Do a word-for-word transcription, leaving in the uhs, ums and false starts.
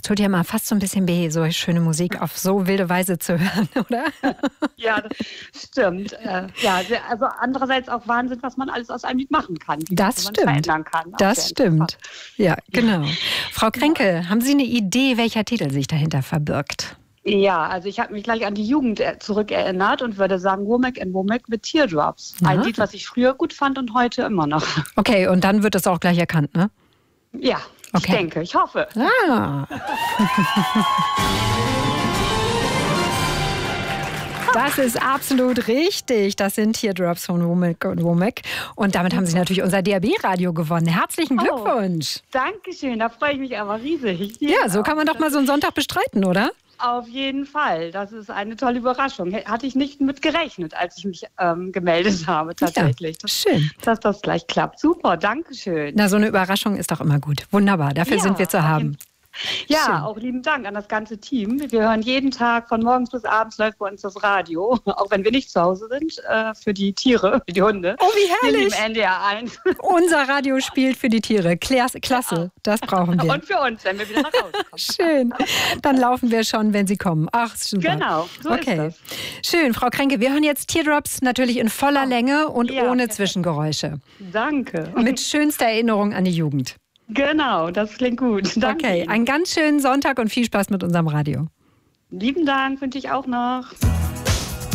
Es tut ja mal fast so ein bisschen weh, so schöne Musik auf so wilde Weise zu hören, oder? Ja, das stimmt. Äh, ja, also andererseits auch Wahnsinn, was man alles aus einem Lied machen kann. Das man stimmt. verändern kann. Das stimmt. Ja, genau. Frau Kränke, ja. haben Sie eine Idee, welcher Titel sich dahinter verbirgt? Ja, also ich habe mich gleich an die Jugend zurückerinnert und würde sagen Womack and Womack mit Teardrops. Ja. Ein Lied, was ich früher gut fand und heute immer noch. Okay, und dann wird es auch gleich erkannt, ne? Ja, okay. Ich denke, ich hoffe. Ah. Das ist absolut richtig. Das sind Teardrops von Womack und Womack. Und damit haben Sie natürlich unser D A B-Radio gewonnen. Herzlichen Glückwunsch. Oh, Dankeschön, da freue ich mich aber riesig. Ja, so kann man doch mal so einen Sonntag bestreiten, oder? Auf jeden Fall. Das ist eine tolle Überraschung. Hatte ich nicht mit gerechnet, als ich mich ähm, gemeldet habe, tatsächlich. Ja, schön. Dass das gleich klappt. Super, danke schön. Na, so eine Überraschung ist doch immer gut. Wunderbar, dafür ja, sind wir zu haben. Ja, schön. Auch lieben Dank an das ganze Team. Wir hören jeden Tag von morgens bis abends läuft bei uns das Radio, auch wenn wir nicht zu Hause sind, äh, für die Tiere, für die Hunde. Oh, wie herrlich. Im N D R eins. Unser Radio spielt für die Tiere. Klasse, klasse. Das brauchen wir. Und für uns, wenn wir wieder nach Hause kommen. Schön. Dann laufen wir schon, wenn Sie kommen. Ach, super. Genau, so okay. ist das. Schön, Frau Kränke. Wir hören jetzt Teardrops natürlich in voller Länge und ja, ohne perfekt. Zwischengeräusche. Danke. Mit schönster Erinnerung an die Jugend. Genau, das klingt gut. Danke. Okay, einen ganz schönen Sonntag und viel Spaß mit unserem Radio. Lieben Dank, wünsche ich auch noch.